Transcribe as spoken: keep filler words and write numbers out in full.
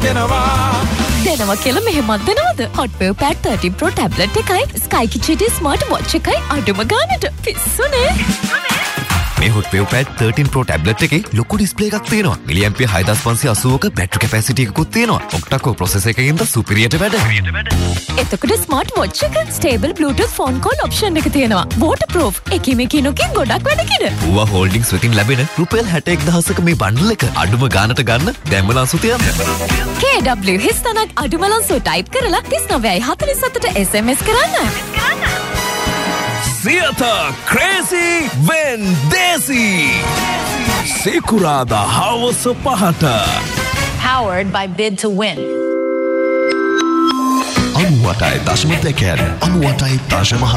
දෙනවා දෙනවා කියලා මෙහෙමත් දෙනවද? Hotwave Pad thirteen Pro tablet එකයි Sky Kitchen smart watch එකයි අඩුම ගානට පිස්සුනේ. මේ Hotwave Pad thirteen Pro tablet එකේ ලොකු ඩිස්ප්ලේ එකක් තියෙනවා. මිලිඇම්පියර් හය හදාස් පන්සිය අසූවක බැටරි කැපැසිටි එකකුත් තියෙනවා. ඔක්ටා-කෝර් ප්‍රොසෙසර් එකකින්ද සුපිරියට වැඩ. එතකොට ස්මාර්ට් වොච් එක stable Bluetooth phone call option එක තියෙනවා. waterproof එකීම කිනුකින් ගොඩක් වැඩ කින. ඌවා හෝල්ඩින්ග්ස් වෙතින් ලැබෙන රුපියල් හැට එක් දහසක මේ බණ්ඩල් එක අඩුම ගානට ගන්න දැන්ම ලන්සු තියන්න. K W හිස්තනක් අඩුම ලන්සු ටයිප් කරලා තිස් නවයයි හතළිස් හතට S M S කරන්න. Theater Crazy Vendesi Sekurada Hawasa Pahata Powered by Bid to Win. අනුවටයි දශම දෙකයන් අනුවටයි දශම